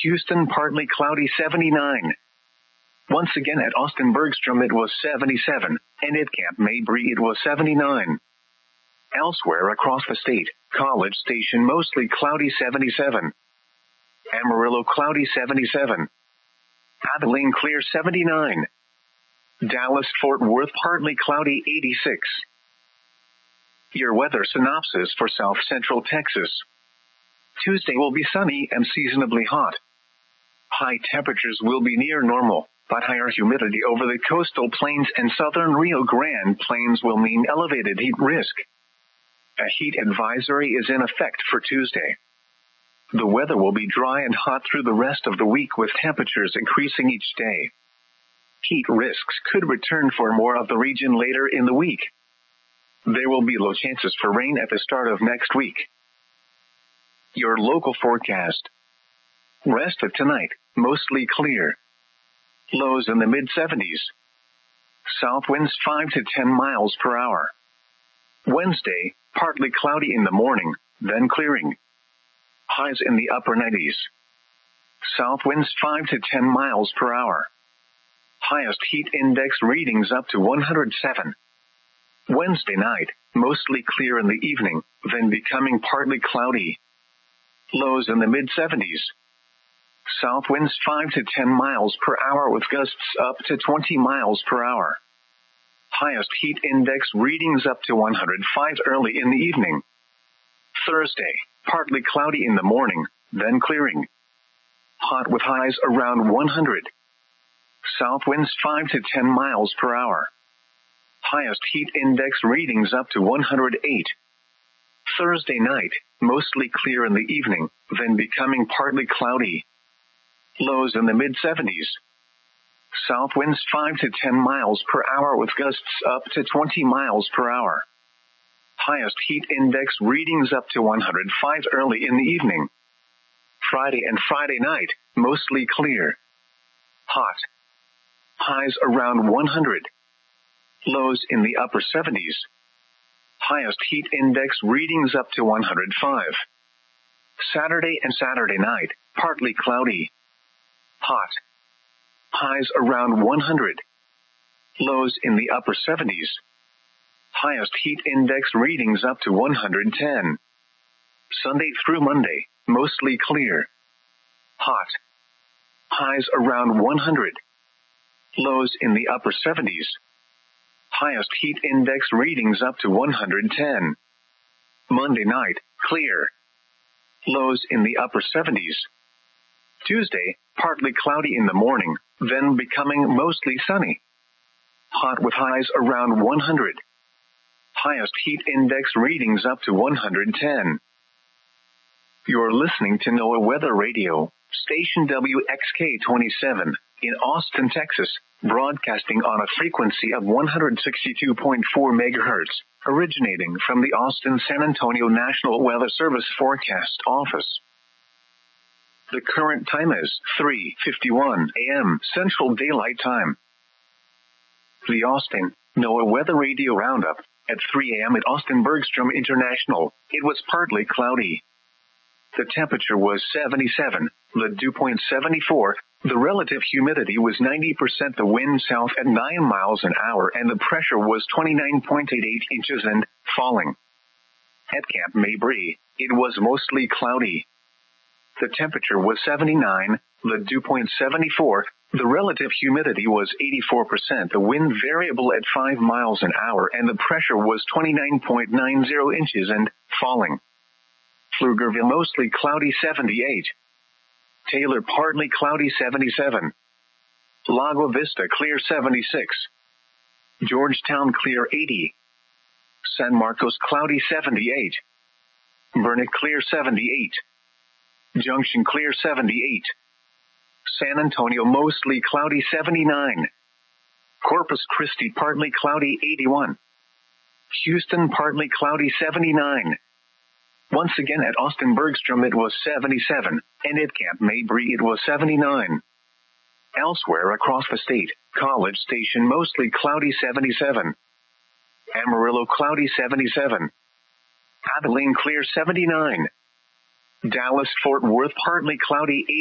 Houston, partly cloudy 79. Once again at Austin-Bergstrom it was 77, and at Camp Mabry it was 79. Elsewhere across the state, College Station mostly cloudy 77. Amarillo cloudy 77. Abilene clear 79. Dallas-Fort Worth partly cloudy 86. Your weather synopsis for South Central Texas. Tuesday will be sunny and seasonably hot. High temperatures will be near normal, but higher humidity over the coastal plains and southern Rio Grande plains will mean elevated heat risk. A heat advisory is in effect for Tuesday. The weather will be dry and hot through the rest of the week with temperatures increasing each day. Heat risks could return for more of the region later in the week. There will be low chances for rain at the start of next week. Your local forecast. Rest of tonight, mostly clear. Lows in the mid-70s. South winds 5 to 10 miles per hour. Wednesday, partly cloudy in the morning, then clearing. Highs in the upper 90s. South winds 5 to 10 miles per hour. Highest heat index readings up to 107. Wednesday night, mostly clear in the evening, then becoming partly cloudy. Lows in the mid-70s. South winds 5 to 10 miles per hour with gusts up to 20 miles per hour. Highest heat index readings up to 105 early in the evening. Thursday, partly cloudy in the morning, then clearing. Hot with highs around 100. South winds 5 to 10 miles per hour. Highest heat index readings up to 108. Thursday night, mostly clear in the evening, then becoming partly cloudy. Lows in the mid-70s. South winds 5 to 10 miles per hour with gusts up to 20 miles per hour. Highest heat index readings up to 105 early in the evening. Friday and Friday night, mostly clear. Hot. Highs around 100. Lows in the upper 70s. Highest heat index readings up to 105. Saturday and Saturday night, partly cloudy. Hot. Highs around 100. Lows in the upper 70s. Highest heat index readings up to 110. Sunday through Monday, mostly clear. Hot. Highs around 100. Lows in the upper 70s. Highest heat index readings up to 110. Monday night, clear. Lows in the upper 70s. Tuesday, partly cloudy in the morning, then becoming mostly sunny. Hot with highs around 100. Highest heat index readings up to 110. You're listening to NOAA Weather Radio, station WXK-27, in Austin, Texas, broadcasting on a frequency of 162.4 MHz, originating from the Austin-San Antonio National Weather Service Forecast Office. The current time is 3:51 a.m. Central Daylight Time. The Austin NOAA Weather Radio Roundup. At 3 a.m. at Austin-Bergstrom International, it was partly cloudy. The temperature was 77, the dew point 74, the relative humidity was 90%, the wind south at 9 miles an hour, and the pressure was 29.88 inches and falling. At Camp Mabry, it was mostly cloudy. The temperature was 79, the dew point 74, the relative humidity was 84%, the wind variable at 5 miles an hour, and the pressure was 29.90 inches and falling. Pflugerville mostly cloudy 78. Taylor partly cloudy 77. Lago Vista clear 76. Georgetown clear 80. San Marcos cloudy 78. Burnet clear 78. Junction clear 78. San Antonio mostly cloudy 79. Corpus Christi partly cloudy 81. Houston partly cloudy 79. Once again at Austin-Bergstrom it was 77, and at Camp Mabry it was 79. Elsewhere across the state, College Station mostly cloudy 77. Amarillo cloudy 77. Abilene clear 79. Dallas-Fort Worth partly cloudy 80.